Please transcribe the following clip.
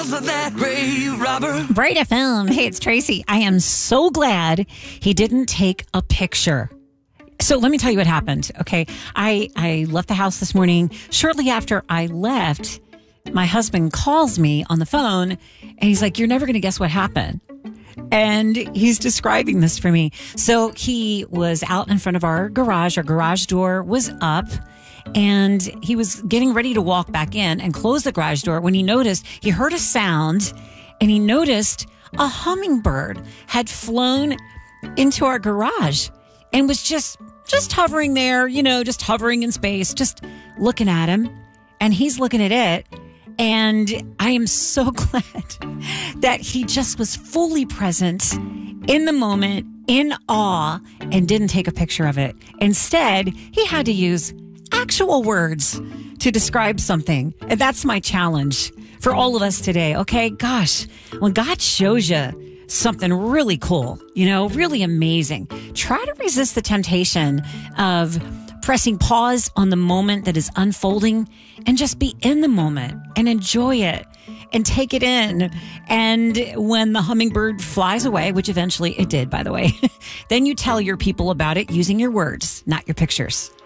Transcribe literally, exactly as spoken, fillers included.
That Ray Robber. Bright F M. Hey, it's Tracy. I am so glad he didn't take a picture. So let me tell you what happened. Okay. I, I left the house this morning. Shortly after I left, my husband calls me on the phone and he's like, "You're never going to guess what happened." And he's describing this for me. So he was out in front of our garage. Our garage door was up. And he was getting ready to walk back in and close the garage door when he noticed, he heard a sound and he noticed a hummingbird had flown into our garage and was just, just hovering there, you know, just hovering in space, just looking at him. And he's looking at it. And I am so glad that he just was fully present in the moment, in awe, and didn't take a picture of it. Instead, he had to use actual words to describe something. And that's my challenge for all of us today. Okay. Gosh, when God shows you something really cool, you know, really amazing, try to resist the temptation of pressing pause on the moment that is unfolding and just be in the moment and enjoy it and take it in. And when the hummingbird flies away, which eventually it did, by the way, then you tell your people about it using your words, not your pictures.